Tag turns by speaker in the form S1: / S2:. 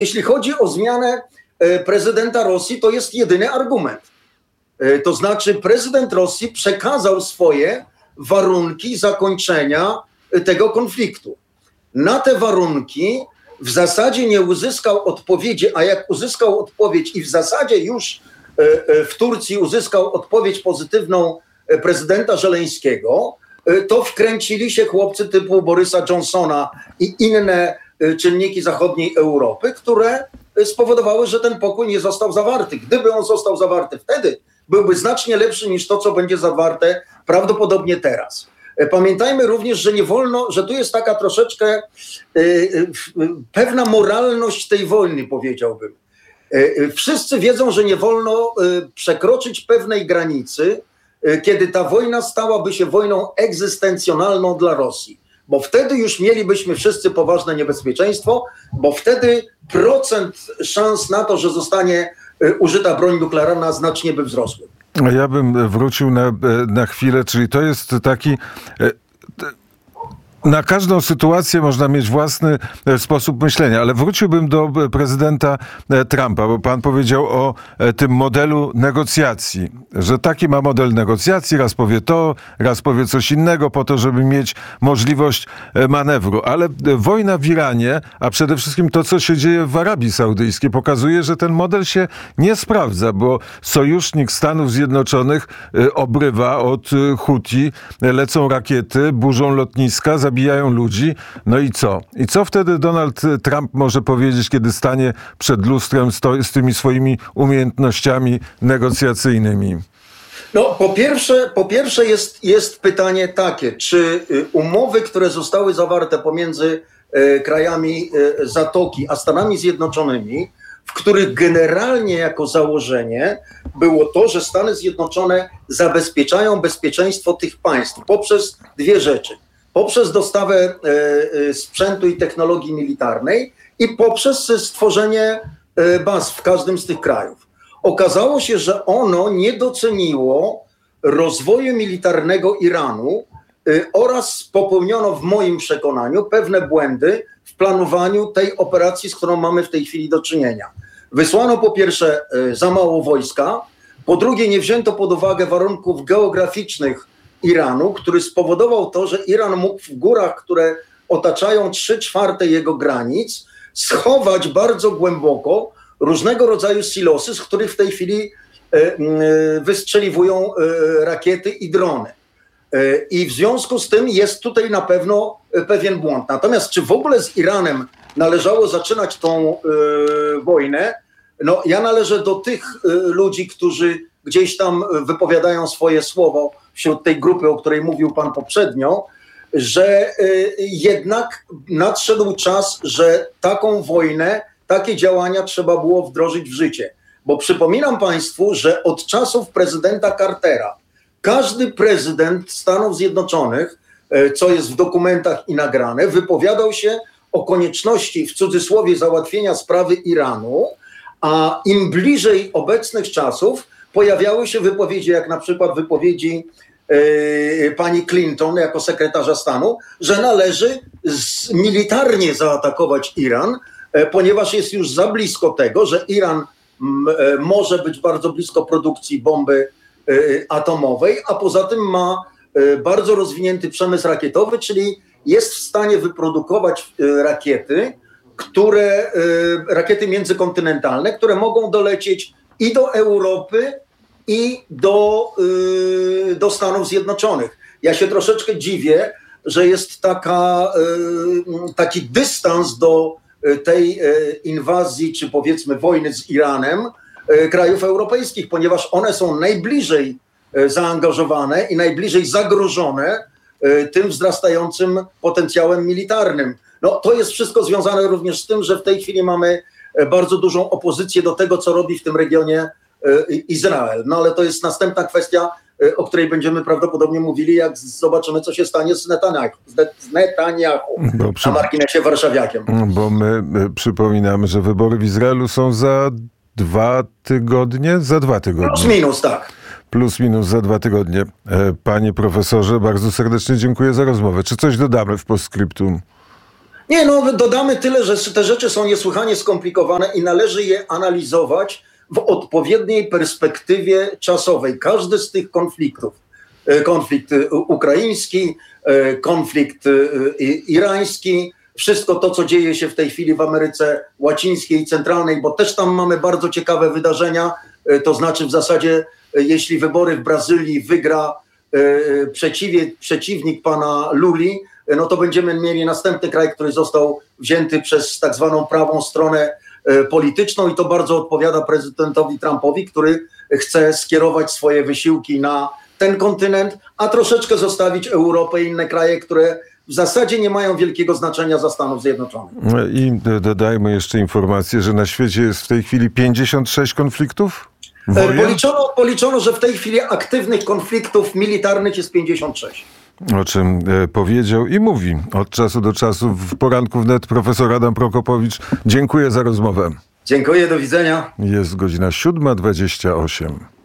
S1: jeśli chodzi o zmianę prezydenta Rosji, to jest jedyny argument. To znaczy prezydent Rosji przekazał swoje warunki zakończenia tego konfliktu. Na te warunki w zasadzie nie uzyskał odpowiedzi, a jak uzyskał odpowiedź i w zasadzie już w Turcji uzyskał odpowiedź pozytywną prezydenta Żeleńskiego, to wkręcili się chłopcy typu Borysa Johnsona i inne czynniki zachodniej Europy, które spowodowały, że ten pokój nie został zawarty. Gdyby on został zawarty wtedy, byłby znacznie lepszy niż to, co będzie zawarte prawdopodobnie teraz. Pamiętajmy również, że nie wolno, że tu jest taka troszeczkę pewna moralność tej wojny, powiedziałbym. Wszyscy wiedzą, że nie wolno przekroczyć pewnej granicy, kiedy ta wojna stałaby się wojną egzystencjonalną dla Rosji. Bo wtedy już mielibyśmy wszyscy poważne niebezpieczeństwo, bo wtedy procent szans na to, że zostanie użyta broń nuklearna, znacznie by wzrosły.
S2: Ja bym wrócił na chwilę, czyli to jest taki... Na każdą sytuację można mieć własny sposób myślenia, ale wróciłbym do prezydenta Trumpa, bo pan powiedział o tym modelu negocjacji, że taki ma model negocjacji, raz powie to, raz powie coś innego po to, żeby mieć możliwość manewru. Ale wojna w Iranie, a przede wszystkim to, co się dzieje w Arabii Saudyjskiej, pokazuje, że ten model się nie sprawdza, bo sojusznik Stanów Zjednoczonych obrywa od Huti, lecą rakiety, burzą lotniska, zabijają ludzi. No i co? I co wtedy Donald Trump może powiedzieć, kiedy stanie przed lustrem z tymi swoimi umiejętnościami negocjacyjnymi?
S1: No, po pierwsze jest pytanie takie, czy umowy, które zostały zawarte pomiędzy krajami Zatoki a Stanami Zjednoczonymi, w których generalnie jako założenie było to, że Stany Zjednoczone zabezpieczają bezpieczeństwo tych państw poprzez dwie rzeczy. Poprzez dostawę sprzętu i technologii militarnej i poprzez stworzenie baz w każdym z tych krajów. Okazało się, że ono nie doceniło rozwoju militarnego Iranu oraz popełniono w moim przekonaniu pewne błędy w planowaniu tej operacji, z którą mamy w tej chwili do czynienia. Wysłano po pierwsze za mało wojska, po drugie nie wzięto pod uwagę warunków geograficznych Iranu, który spowodował to, że Iran mógł w górach, które otaczają 3/4 jego granic, schować bardzo głęboko różnego rodzaju silosy, z których w tej chwili wystrzeliwują rakiety i drony. I w związku z tym jest tutaj na pewno pewien błąd. Natomiast czy w ogóle z Iranem należało zaczynać tą wojnę? No, ja należę do tych ludzi, którzy gdzieś tam wypowiadają swoje słowo wśród tej grupy, o której mówił pan poprzednio, że jednak nadszedł czas, że taką wojnę, takie działania trzeba było wdrożyć w życie. Bo przypominam państwu, że od czasów prezydenta Cartera każdy prezydent Stanów Zjednoczonych, co jest w dokumentach i nagrane, wypowiadał się o konieczności, w cudzysłowie, załatwienia sprawy Iranu, a im bliżej obecnych czasów pojawiały się wypowiedzi, jak na przykład wypowiedzi pani Clinton jako sekretarza stanu, że należy militarnie zaatakować Iran, ponieważ jest już za blisko tego, że Iran może być bardzo blisko produkcji bomby atomowej, a poza tym ma bardzo rozwinięty przemysł rakietowy, czyli jest w stanie wyprodukować rakiety międzykontynentalne, które mogą dolecieć i do Europy, i do Stanów Zjednoczonych. Ja się troszeczkę dziwię, że jest taki dystans do tej inwazji, czy powiedzmy wojny z Iranem krajów europejskich, ponieważ one są najbliżej zaangażowane i najbliżej zagrożone tym wzrastającym potencjałem militarnym. No, to jest wszystko związane również z tym, że w tej chwili mamy bardzo dużą opozycję do tego, co robi w tym regionie Izrael. No ale to jest następna kwestia, o której będziemy prawdopodobnie mówili, jak zobaczymy, co się stanie z Netanyahu na marginesie warszawiakiem.
S2: Bo my przypominamy, że wybory w Izraelu są za 2 tygodnie? Za 2 tygodnie.
S1: Plus minus, tak.
S2: Plus minus za 2 tygodnie. Panie profesorze, bardzo serdecznie dziękuję za rozmowę. Czy coś dodamy w postscriptum?
S1: Nie, no dodamy tyle, że te rzeczy są niesłychanie skomplikowane i należy je analizować w odpowiedniej perspektywie czasowej. Każdy z tych konfliktów, konflikt ukraiński, konflikt irański, wszystko to, co dzieje się w tej chwili w Ameryce Łacińskiej i Centralnej, bo też tam mamy bardzo ciekawe wydarzenia, to znaczy w zasadzie jeśli wybory w Brazylii wygra przeciwnik pana Luli, no to będziemy mieli następny kraj, który został wzięty przez tak zwaną prawą stronę polityczną i to bardzo odpowiada prezydentowi Trumpowi, który chce skierować swoje wysiłki na ten kontynent, a troszeczkę zostawić Europę i inne kraje, które w zasadzie nie mają wielkiego znaczenia za Stanów Zjednoczonych.
S2: I dodajmy jeszcze informację, że na świecie jest w tej chwili 56 konfliktów?
S1: Policzono, że w tej chwili aktywnych konfliktów militarnych jest 56.
S2: O czym powiedział i mówi od czasu do czasu w Poranku Wnet profesor Adam Prokopowicz. Dziękuję za rozmowę.
S1: Dziękuję, do widzenia.
S2: Jest godzina 7:28.